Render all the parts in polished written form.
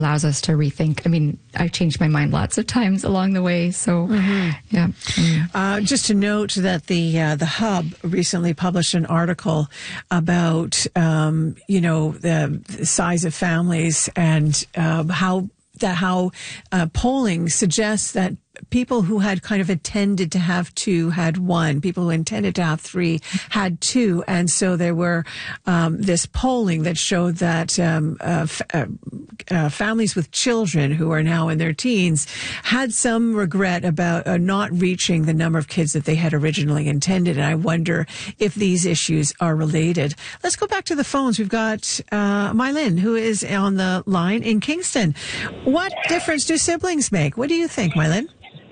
allows us to rethink. I mean, I've changed my mind lots of times along the way. So, yeah. Just to note that the Hub recently published an article about, the size of families and how polling suggests that people who had kind of intended to have two had one. People who intended to have three had two. And so there were this polling that showed that families with children who are now in their teens had some regret about not reaching the number of kids that they had originally intended. And I wonder if these issues are related. Let's go back to the phones. We've got Mylin, who is on the line in Kingston. What difference do siblings make? What do you think, Mylin?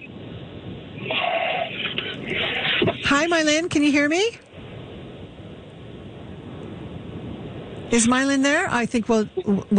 Hi, Mylin. Can you hear me? Is Mylin there? I think we'll.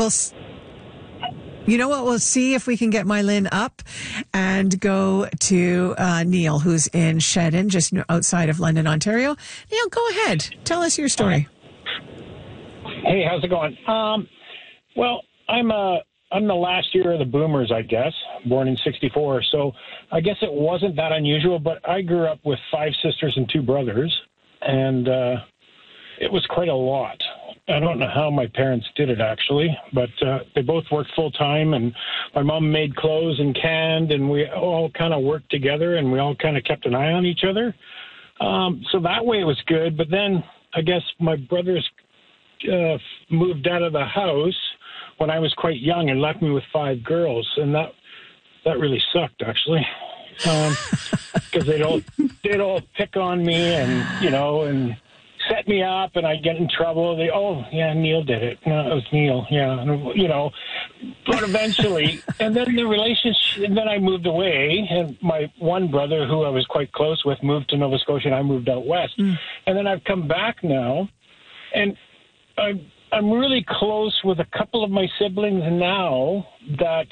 You know what? We'll see if we can get Mylin up and go to Neil, who's in Shedden, just outside of London, Ontario. Neil, go ahead. Tell us your story. Hey, how's it going? Well, I'm the last year of the boomers, I guess, born in 1964. So I guess it wasn't that unusual, but I grew up with 5 sisters and 2 brothers, and it was quite a lot. I don't know how my parents did it, actually, but they both worked full-time, and my mom made clothes and canned, and we all kind of worked together, and we all kind of kept an eye on each other. So that way it was good, but then I guess my brothers moved out of the house when I was quite young and left me with 5 girls, and that really sucked, actually, because they'd all pick on me and set me up, and I'd get in trouble. Neil did it. No, it was Neil. Yeah, but eventually, and then the relationship. And then I moved away, and my one brother, who I was quite close with, moved to Nova Scotia, and I moved out west. And then I've come back now, and I'm really close with a couple of my siblings now that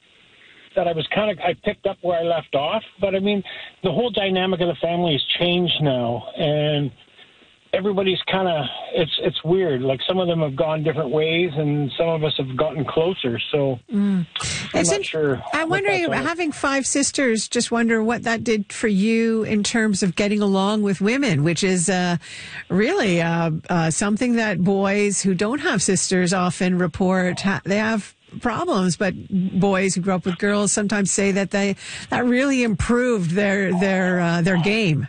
I picked up where I left off. But I mean, the whole dynamic of the family has changed now, and everybody's kind of, it's weird. Like, some of them have gone different ways, and some of us have gotten closer. So I'm not sure. I wonder, having 5 sisters, just wonder what that did for you in terms of getting along with women, which is really something that boys who don't have sisters often report. They have problems, but boys who grew up with girls sometimes say that that really improved their game.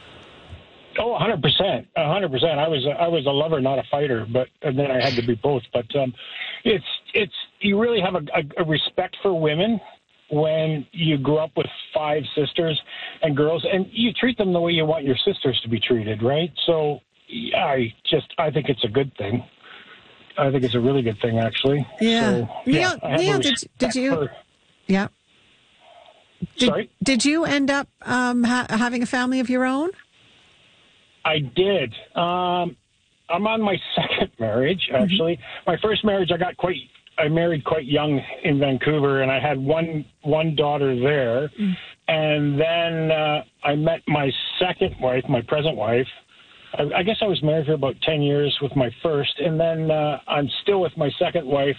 Oh, 100%. 100%. I was a lover, not a fighter, and then I had to be both. But it's you really have a respect for women when you grew up with 5 sisters and girls, and you treat them the way you want your sisters to be treated, right? So I think it's a good thing. I think it's a really good thing, actually. Yeah. So, Neil, did you? Yeah. Sorry? Did you end up having a family of your own? I did. I'm on my second marriage, actually. My first marriage, I married quite young in Vancouver, and I had one daughter there. And then I met my second wife, my present wife. I guess I was married for about 10 years with my first, and then I'm still with my second wife.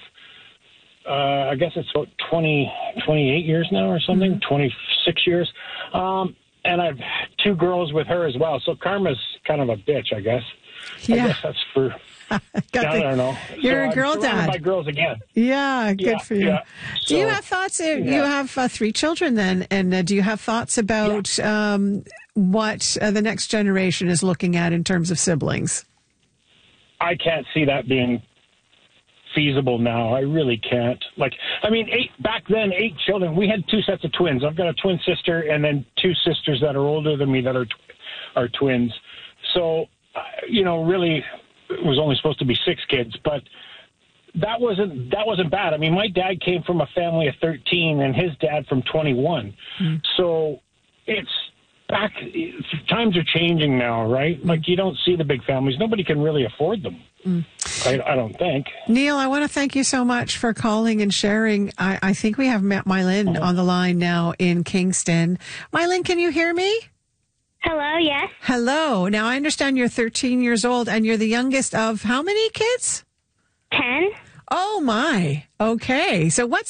I guess it's about 28 years now or something, 26 years. And I've 2 girls with her as well. So karma's kind of a bitch, I guess. Yeah. I guess that's for... I don't know. You're a girl dad. My girls again. Yeah, good for you. Yeah. Do you have thoughts? You have 3 children then, and do you have thoughts about what the next generation is looking at in terms of siblings? I can't see that being feasible now. I really can't. Back then, 8 children. We had 2 sets of twins. I've got a twin sister and then 2 sisters that are older than me that are twins. So, really, it was only supposed to be 6 kids, but that wasn't bad. I mean, my dad came from a family of 13 and his dad from 21. So times are changing now, right? Like, you don't see the big families. Nobody can really afford them. I don't think. Neil, I want to thank you so much for calling and sharing. I think we have Mylin on the line now in Kingston. Mylin, can you hear me? Hello, yes. Hello. Now, I understand you're 13 years old and you're the youngest of how many kids? 10. Oh my. Okay. So what's